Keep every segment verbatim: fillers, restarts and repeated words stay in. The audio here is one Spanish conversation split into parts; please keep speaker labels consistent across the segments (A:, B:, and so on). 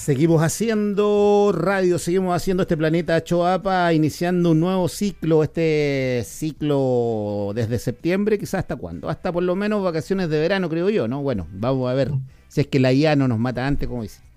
A: Seguimos haciendo radio, seguimos haciendo este planeta Choapa, iniciando un nuevo ciclo, este ciclo desde septiembre, quizás hasta cuándo, hasta por lo menos vacaciones de verano, creo yo, ¿no? Bueno, vamos a ver si es que la I A no nos mata antes, como dice.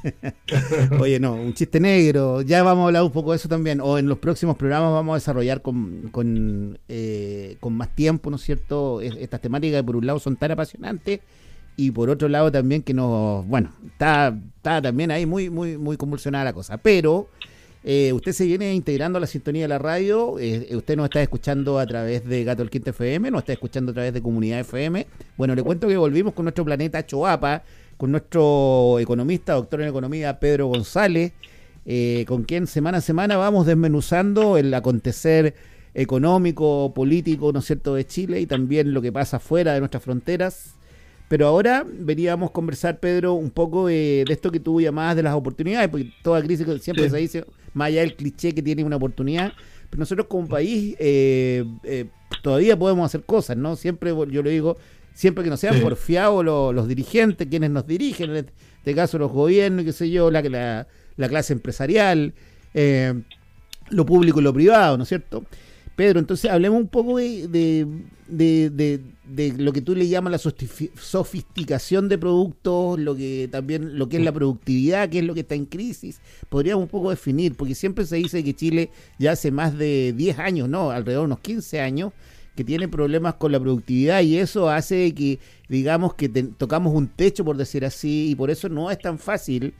A: Oye, no, un chiste negro, ya vamos a hablar un poco de eso también, o en los próximos programas vamos a desarrollar con, con, eh, con más tiempo, ¿no es cierto?, estas temáticas que por un lado son tan apasionantes, y por otro lado también que nos, bueno, está, está también ahí muy, muy, muy convulsionada la cosa, pero eh, usted se viene integrando a la sintonía de la radio, eh, usted nos está escuchando a través de Gato del Quinto F M, nos está escuchando a través de Comunidad F M. Bueno, le cuento que volvimos con nuestro planeta Choapa, con nuestro economista, doctor en economía, Pedro González, eh, con quien semana a semana vamos desmenuzando el acontecer económico, político, ¿no es cierto?, de Chile, y también lo que pasa fuera de nuestras fronteras. Pero ahora veníamos a conversar, Pedro, un poco de, de esto que tú llamabas de las oportunidades, porque toda crisis siempre sí. se dice, más allá del cliché que tiene una oportunidad, pero nosotros como país eh, eh, todavía podemos hacer cosas, ¿no? Siempre, yo lo digo, siempre que no sean sí. porfiados los, los dirigentes, quienes nos dirigen, en este caso los gobiernos, qué sé yo, la, la, la clase empresarial, eh, lo público y lo privado, ¿no es cierto? Pedro, entonces hablemos un poco de, de, de, de, de lo que tú le llamas la sofisticación de productos, lo que también lo que es la productividad, qué es lo que está en crisis. Podríamos un poco definir, porque siempre se dice que Chile ya hace más de diez años, no, alrededor de unos quince años, que tiene problemas con la productividad, y eso hace que, digamos, que te, tocamos un techo, por decir así, y por eso no es tan fácil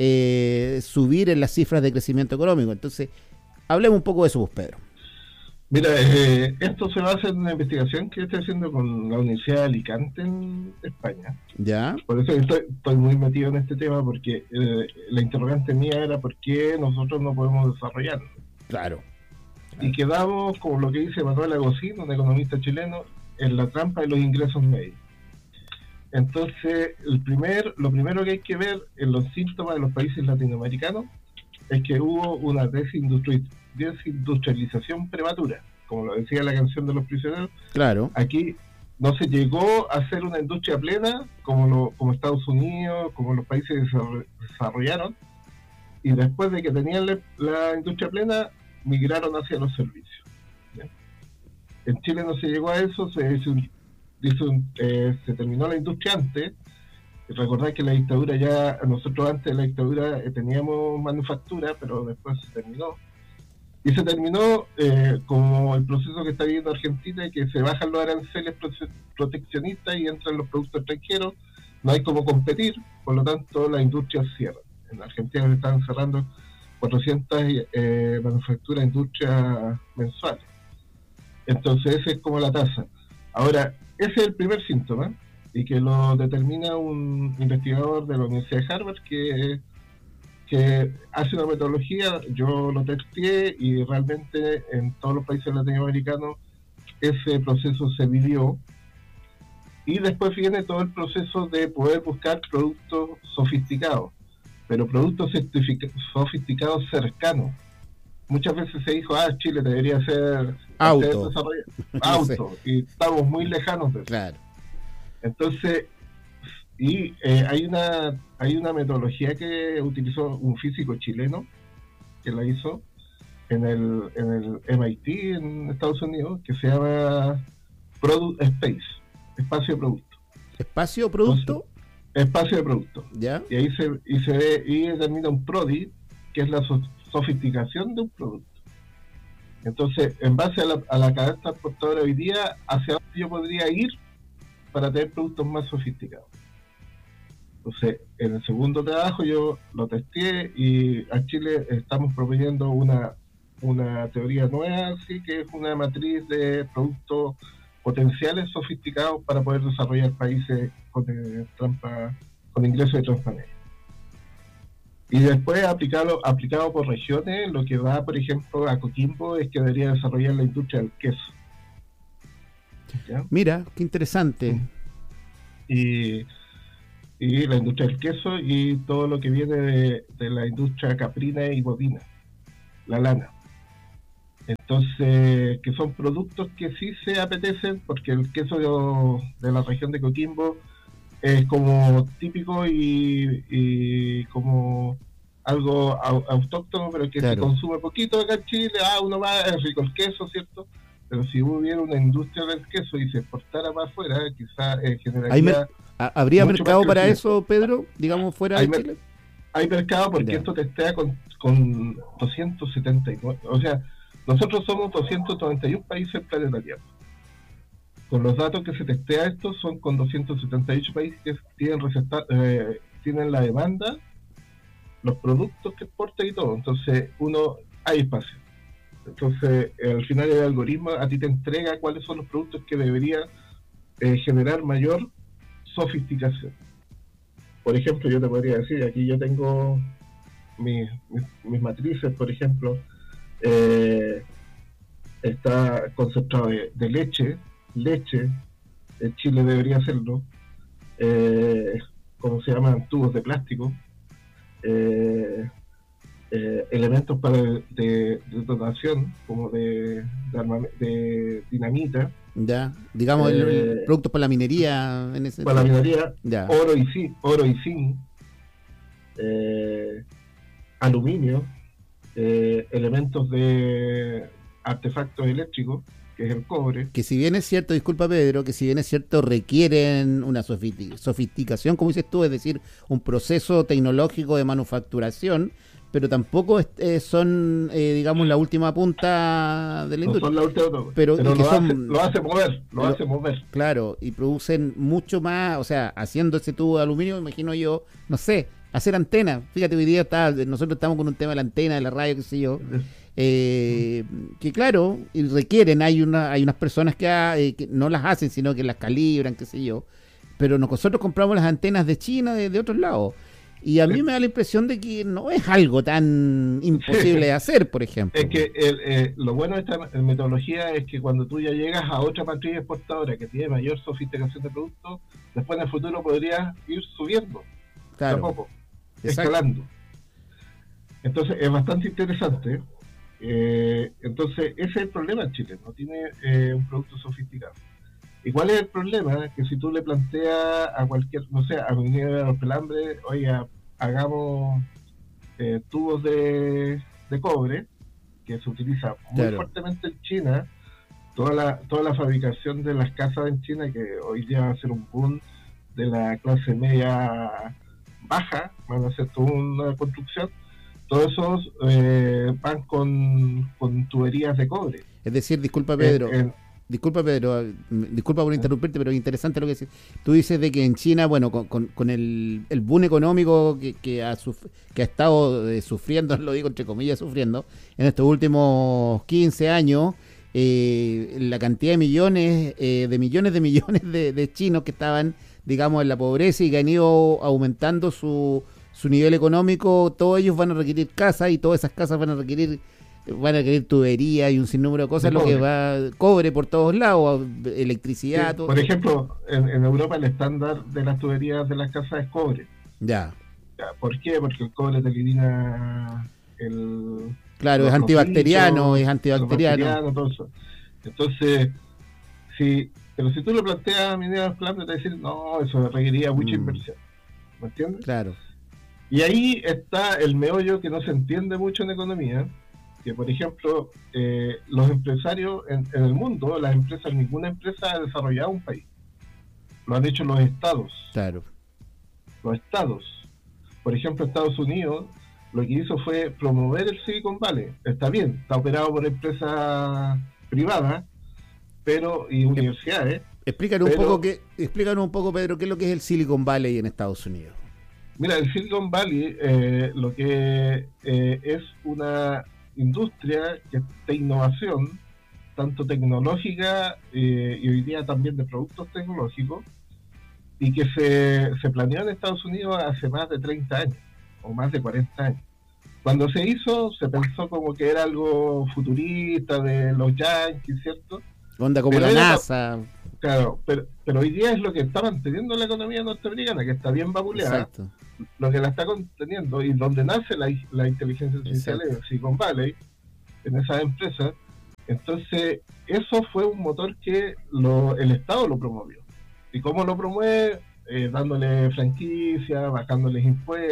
A: eh, subir en las cifras de crecimiento económico. Entonces, hablemos un poco de eso, pues, Pedro.
B: Mira, eh, esto se basa en una investigación que estoy haciendo con la Universidad de Alicante en España.
A: Ya.
B: Por eso estoy, estoy muy metido en este tema, porque eh, la interrogante mía era por qué nosotros no podemos desarrollarlo.
A: Claro. claro.
B: Y quedamos, como lo que dice Manuel Agosín, un economista chileno, en la trampa de los ingresos medios. Entonces, el primer, lo primero que hay que ver en los síntomas de los países latinoamericanos es que hubo una desindustri- desindustrialización prematura, como lo decía la canción de Los Prisioneros.
A: Claro.
B: Aquí no se llegó a hacer una industria plena como lo, como Estados Unidos, como los países que se desarrollaron, y después de que tenían la, la industria plena, migraron hacia los servicios. ¿Ya? En Chile no se llegó a eso, se, hizo un, hizo un, eh, se terminó la industria antes. Recordad que la dictadura ya, nosotros antes de la dictadura eh, teníamos manufactura, pero después se terminó. Y se terminó eh, como el proceso que está viviendo Argentina, que se bajan los aranceles proteccionistas y entran los productos extranjeros, no hay cómo competir, por lo tanto la industria cierra. En Argentina se están cerrando cuatrocientas eh, manufacturas, industrias mensuales. Entonces esa es como la tasa. Ahora, ese es el primer síntoma, y que lo determina un investigador de la Universidad de Harvard que, que hace una metodología. Yo lo testé y realmente en todos los países latinoamericanos ese proceso se vivió, y después viene todo el proceso de poder buscar productos sofisticados, pero productos sofisticados cercanos. Muchas veces se dijo, ah, Chile debería ser
A: auto,
B: auto y estamos muy lejanos de eso.
A: Claro.
B: Entonces, y eh, hay una hay una metodología que utilizó un físico chileno que la hizo en el en el M I T en Estados Unidos, que se llama Product Space, espacio de producto.
A: ¿Espacio de producto?
B: Entonces, espacio de producto.
A: ¿Ya?
B: Y ahí se y se ve y determina un P R O D I, que es la so, sofisticación de un producto. Entonces, en base a la, a la cadena transportadora hoy día, ¿hacia dónde yo podría ir para tener productos más sofisticados? Entonces, en el segundo trabajo yo lo testé, y a Chile estamos proponiendo una una teoría nueva, sí, que es una matriz de productos potenciales sofisticados para poder desarrollar países con eh, trampa, con ingresos de transparencia. Y después aplicado, aplicado por regiones, lo que va, por ejemplo, a Coquimbo es que debería desarrollar la industria del queso. ¿Ya?
A: Mira, qué interesante.
B: Y, y la industria del queso y todo lo que viene de, de la industria caprina y bovina, la lana. Entonces, que son productos que sí se apetecen, porque el queso de, de la región de Coquimbo es como típico y, y como algo au- autóctono, pero que se
A: Claro.
B: consume poquito acá en Chile. Ah, uno va, es rico el queso, ¿cierto? Pero si hubiera una industria del queso y se exportara para afuera, quizás eh,
A: ¿Hay mer-
B: generaría
A: ha- ¿Habría
B: mucho más
A: mercado para
B: crecimiento.
A: eso, Pedro? Digamos, fuera
B: Hay,
A: de
B: mer-
A: Chile.
B: hay mercado porque
A: Ya.
B: esto testea con, con doscientos setenta y nueve, o sea, nosotros somos doscientos noventa y uno países en planeta Tierra. Con los datos que se testea esto son con doscientos setenta y ocho países que tienen, receta, eh, tienen la demanda, los productos que exporta y todo. Entonces, uno, hay espacio. Entonces, eh, al final el algoritmo a ti te entrega cuáles son los productos que deberían eh, generar mayor sofisticación. Por ejemplo, yo te podría decir, aquí yo tengo mis, mis, mis matrices, por ejemplo, eh, está concentrado de, de leche, leche, en Chile debería hacerlo, eh, como se llaman, tubos de plástico, eh, eh, elementos para de, de detonación, como de, de, arma, de dinamita,
A: Ya. Digamos, el, el
B: eh,
A: producto para la minería en ese
B: para la
A: sentido.
B: minería,
A: Ya.
B: oro y zinc, oro y zinc, eh, aluminio, eh, elementos de artefactos eléctricos, que es el cobre.
A: Que si bien es cierto, disculpa Pedro, que si bien es cierto requieren una sofistic- sofisticación, como dices tú, es decir, un proceso tecnológico de manufacturación, pero tampoco es- eh, son, eh, digamos, la última punta de la
B: No
A: industria.
B: son la última,
A: Pero,
B: pero
A: y que
B: lo,
A: son,
B: hace, lo hace mover, lo,
A: lo-
B: hace mover.
A: claro, y producen mucho más, o sea, haciendo ese tubo de aluminio, imagino yo, no sé, hacer antenas. Fíjate, hoy día está, nosotros estamos con un tema de la antena, de la radio, qué sé yo, eh, que claro, y requieren, hay una, hay unas personas que, ah, eh, que no las hacen, sino que las calibran, qué sé yo, pero nosotros compramos las antenas de China, de, de otros lados. Y a mí me da la impresión de que no es algo tan imposible de hacer, por ejemplo.
B: Es que el, eh, lo bueno de esta metodología es que cuando tú ya llegas a otra matriz exportadora que tiene mayor sofisticación de productos, después en el futuro podrías ir subiendo,
A: claro,
B: de a poco,
A: exacto.
B: escalando. Entonces es bastante interesante. Eh, entonces ese es el problema en Chile, no tiene eh, un producto sofisticado. ¿Y cuál es el problema? Que si tú le planteas a cualquier, no sé, a Minera de los Pelambres, oiga, hagamos eh, tubos de, de cobre, que se utiliza muy
A: Claro.
B: fuertemente en China, toda la, toda la fabricación de las casas en China, que hoy día va a ser un boom de la clase media baja, van a hacer toda una construcción, todos esos eh, van con, con tuberías de cobre.
A: Es decir, disculpa Pedro,
B: En- en-
A: disculpa Pedro, disculpa por interrumpirte, pero es interesante lo que dices. Tú dices de que en China, bueno, con, con, con el, el boom económico que, que, ha, suf- que ha estado eh, sufriendo, lo digo entre comillas, sufriendo, en estos últimos quince años, eh, la cantidad de millones, eh, de millones de millones de, de chinos que estaban, digamos, en la pobreza y que han ido aumentando su, su nivel económico, todos ellos van a requerir casas y todas esas casas van a requerir van a requerir tubería y un sinnúmero de cosas,
B: De
A: lo que
B: cobre.
A: va cobre por todos lados, electricidad,
B: sí,
A: todo.
B: por ejemplo, en, en Europa el estándar de las tuberías de las casas es cobre.
A: Ya,
B: Ya, ¿por qué? Porque el cobre te elimina el...
A: claro, es
B: los
A: antibacteriano,
B: bichos,
A: es antibacteriano.
B: los bacterianos, todo eso. Entonces, si, pero si tú lo planteas a mineros plantas, te dicen, no, eso requeriría mucha
A: Mm.
B: inversión. ¿Me entiendes?
A: Claro,
B: Y ahí está el meollo que no se entiende mucho en economía, que por ejemplo, eh, los empresarios en, en el mundo, las empresas, ninguna empresa ha desarrollado un país. Lo han hecho los estados.
A: claro.
B: Los estados. Por ejemplo, Estados Unidos lo que hizo fue promover el Silicon Valley. Está bien, está operado por empresas privadas, pero y universidades.
A: Explícanos
B: Pero-
A: un poco qué, explícanos un poco, Pedro, qué es lo que es el Silicon Valley en Estados Unidos.
B: Mira, el Silicon Valley eh, lo que eh, es una industria que es de innovación, tanto tecnológica eh, y hoy día también de productos tecnológicos, y que se, se planeó en Estados Unidos hace más de treinta años, o más de cuarenta años. Cuando se hizo, se pensó como que era algo futurista de los yankees, ¿cierto?
A: Onda como
B: Pero
A: la
B: era-
A: NASA.
B: Claro, pero, pero hoy día es lo que está manteniendo la economía norteamericana, que está bien vapuleada,
A: Exacto.
B: lo que la está conteniendo y donde nace la, la inteligencia artificial
A: Exacto.
B: en Silicon Valley, en esas empresas. Entonces, eso fue un motor que lo, el Estado lo promovió. ¿Y cómo lo promueve? eh, dándole franquicia, bajándoles impuestos.